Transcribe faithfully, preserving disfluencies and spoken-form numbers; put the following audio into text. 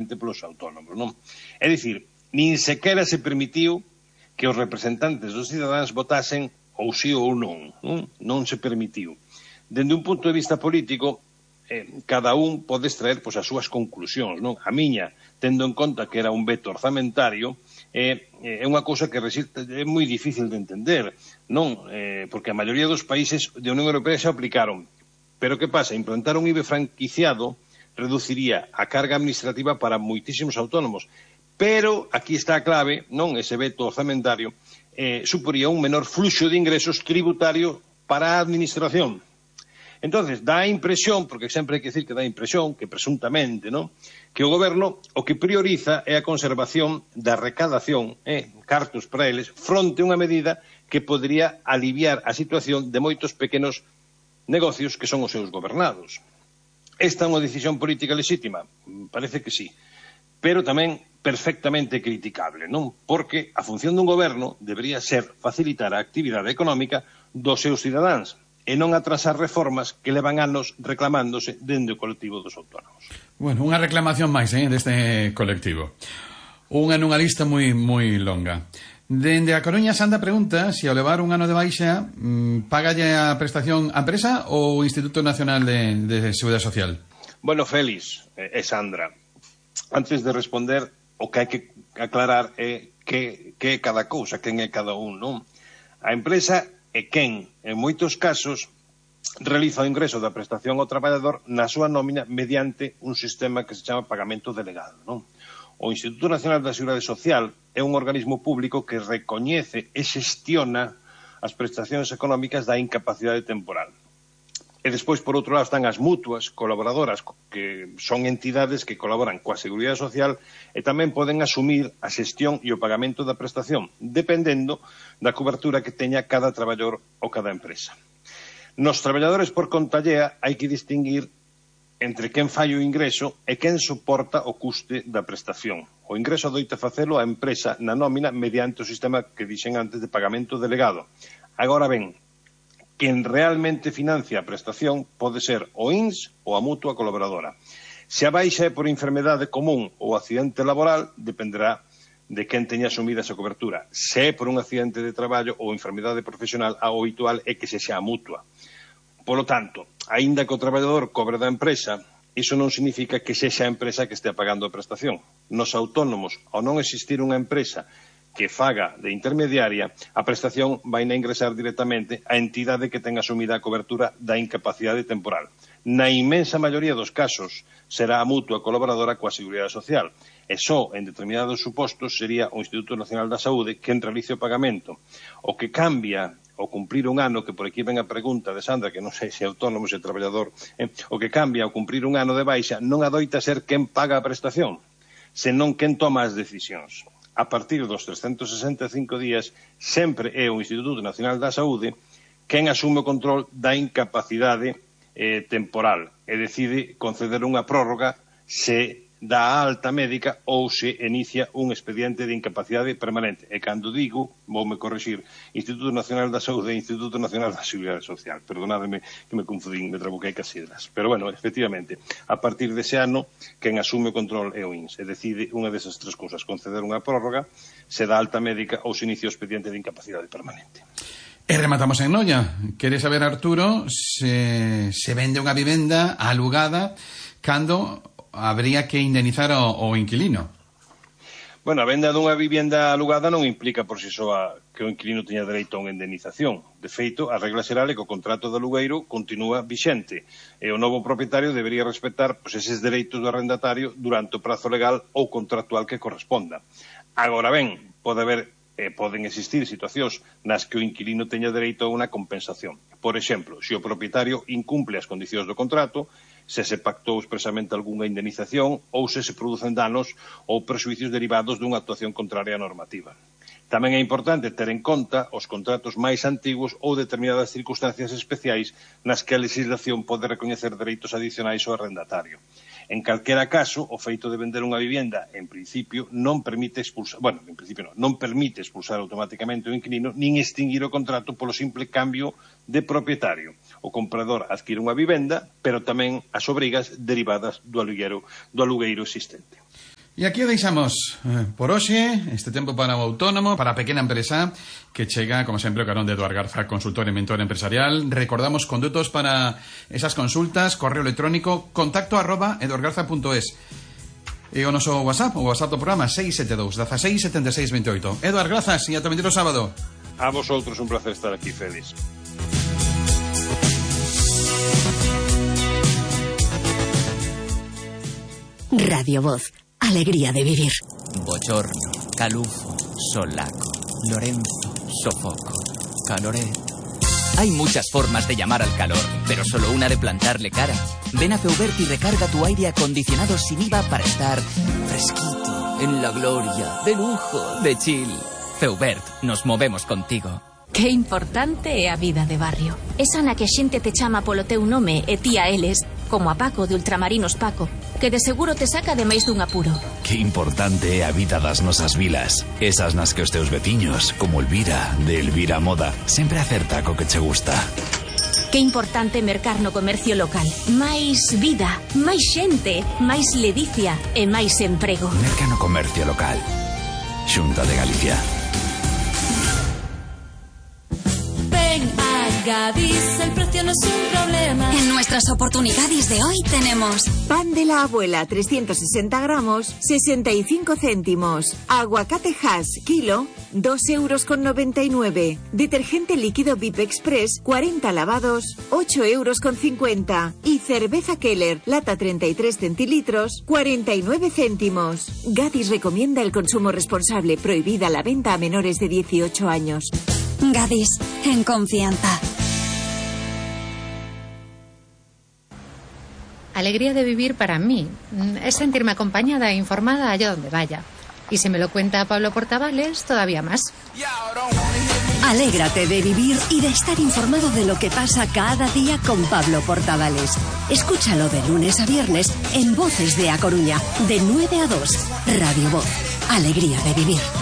especialmente polos autónomos, non? É dicir, nin sequera se permitiu que os representantes dos cidadáns votasen ou sí ou non, non, non se permitiu. Dende un punto de vista político, eh, cada un pode extraer pois, as súas conclusións, non? A miña, tendo en conta que era un veto orzamentario, eh, é unha cousa que resulta, é moi difícil de entender, non? Eh, porque a maioría dos países da Unión Europea xa aplicaron. Pero que pasa? Implantar un I B E franquiciado reduciría a carga administrativa para moitísimos autónomos. Pero, aquí está a clave, non? Ese veto orzamentario eh, suporía un menor fluxo de ingresos tributario para a administración. Entonces, dá a impresión, porque sempre hai que decir que dá a impresión, que presuntamente, non? Que o goberno o que prioriza é a conservación da recadación, eh, cartos para eles, fronte a unha medida que podría aliviar a situación de moitos pequenos negocios que son os seus gobernados. Esta é unha decisión política lexítima? Parece que sí. Pero tamén perfectamente criticable, non? Porque a función dun goberno debería ser facilitar a actividade económica dos seus cidadáns e non atrasar reformas que levan anos reclamándose dende o colectivo dos autónomos. Bueno, unha reclamación máis, eh, deste colectivo. Unha nunha lista moi moi longa. Dende a Coruña, Sandra pregunta se ao levar un ano de baixa mmm, págalle a prestación a empresa ou o Instituto Nacional de, de Seguridade Social? Bueno, Félix e eh, Sandra, antes de responder, o que hai que aclarar é que, que é cada cousa, quen é cada un, non? A empresa é quen, en moitos casos, realiza o ingreso da prestación ao traballador na súa nómina mediante un sistema que se chama pagamento delegado, non? O Instituto Nacional da Seguridade Social é un organismo público que recoñece e xestiona as prestacións económicas da incapacidade temporal. E despois, por outro lado, están as mutuas colaboradoras, que son entidades que colaboran coa Seguridade Social e tamén poden asumir a xestión e o pagamento da prestación, dependendo da cobertura que teña cada traballador ou cada empresa. Nos traballadores por conta allea hai que distinguir entre quen fai o ingreso e quen soporta o custe da prestación. O ingreso adoita facelo a empresa na nómina mediante o sistema que dixen antes de pagamento delegado. Agora ben, quen realmente financia a prestación pode ser o I N S ou a mutua colaboradora. Se a baixa é por enfermedade común ou accidente laboral, dependerá de quen teña asumida esa cobertura. Se é por un accidente de traballo ou enfermedade profesional, a habitual é que se xa a mutua. Polo tanto, aínda que o traballador cobre da empresa, iso non significa que sexa a empresa que estea pagando a prestación. Nos autónomos, ao non existir unha empresa que faga de intermediaria, a prestación vai a ingresar directamente á entidade que ten asumida a cobertura da incapacidade temporal. Na inmensa maioría dos casos, será a mutua colaboradora coa Seguridade Social, e só en determinados supostos sería o Instituto Nacional da Saúde quen realice o pagamento. O que cambia ao cumprir un ano, que por aquí ven a pregunta de Sandra, que non sei se é autónomo, se é traballador, eh, o que cambia ao cumprir un ano de baixa non adoita ser quen paga a prestación, senón quen toma as decisións. A partir dos trescentos sesenta e cinco días, sempre é o Instituto Nacional da Saúde quen asume o control da incapacidade eh, temporal e decide conceder unha prórroga se dá a alta médica ou se inicia un expediente de incapacidade permanente. E cando digo, voume corrixir, Instituto Nacional da Saúde e Instituto Nacional da Seguridade Social. Perdonádeme que me confundín, me trabuquei cas sidras. Pero, bueno, efectivamente, a partir dese ano, quen asume o control é o I N S. E decide unha desas tres cousas, conceder unha prórroga, se dá alta médica ou se inicia o expediente de incapacidade permanente. E rematamos en Noia. Quere saber, Arturo, se, se vende unha vivenda alugada cando habría que indemnizar ao, ao inquilino. Bueno, a venda dunha vivienda alugada non implica por si soa que o inquilino teña dereito a unha indemnización. De feito, a regla xeral é que o contrato de alugueiro continúa vixente e o novo propietario debería respetar pois, eses dereitos do arrendatario durante o prazo legal ou contractual que corresponda. Agora ben, pode haber, eh, poden existir situacións nas que o inquilino teña dereito a unha compensación. Por exemplo, se o propietario incumple as condicións do contrato, se se pactou expresamente algunha indemnización ou se se producen danos ou prexuicios derivados dunha actuación contraria á normativa. Tamén é importante ter en conta os contratos máis antigos ou determinadas circunstancias especiais nas que a legislación pode recoñecer dereitos adicionais ao arrendatario. En calquera caso, o feito de vender unha vivenda, en principio, non permite expulsar, bueno, en principio non, non permite expulsar automáticamente o inquilino nin extinguir o contrato polo simple cambio de propietario. O comprador adquire unha vivenda, pero tamén as obrigas derivadas do alugueiro, do alugueiro existente. E aquí o deixamos eh, por hoxe, este tempo para o autónomo, para a pequena empresa, que chega, como sempre, o carón de Eduard Garza, consultor e mentor empresarial. Recordamos condutos para esas consultas, correo electrónico, contacto arroba eduardgarza punto es. E o noso WhatsApp, o WhatsApp do programa, seis sete dous, dieciséis, setenta e seis, veintiocho. Eduard, grazas, e ata o vindeiro sábado. A vosotros, un placer estar aquí, Félix. Radio Voz. Alegría de vivir. Bochorno, calufo, solaco, Lorenzo, sofoco, caloré. Hay muchas formas de llamar al calor, pero solo una de plantarle cara. Ven a Feubert y recarga tu aire acondicionado sin I V A para estar fresquito, en la gloria, de lujo, de chill. Feubert, nos movemos contigo. Que importante é a vida de barrio. Esa na que a xente te chama polo teu nome e ti a eles, como a Paco de Ultramarinos Paco, que de seguro te saca de máis dun apuro. Que importante é a vida das nosas vilas. Esas nas que os teus veciños, como Elvira, de Elvira Moda, sempre acerta co que che gusta. Que importante mercar no comercio local. Máis vida, máis xente, máis ledicia e máis emprego. Merca no comercio local. Xunta de Galicia. Gadis, el precio no es un problema. En nuestras oportunidades de hoy tenemos pan de la abuela trescientos sesenta gramos, sesenta y cinco céntimos. Aguacate Hass, kilo, dos euros con noventa y nueve. Detergente líquido V I P Express, cuarenta lavados, ocho euros con cincuenta. Y cerveza Keller, lata treinta y tres centilitros, cuarenta y nueve céntimos. Gadis recomienda el consumo responsable, prohibida la venta a menores de dieciocho años. Gadis, en confianza. Alegría de vivir para mí es sentirme acompañada e informada allá donde vaya. Y si me lo cuenta Pablo Portavales, todavía más. Alégrate de vivir y de estar informado de lo que pasa cada día con Pablo Portavales. Escúchalo de lunes a viernes en Voces de A Coruña, de nueve a dos. Radio Voz. Alegría de vivir.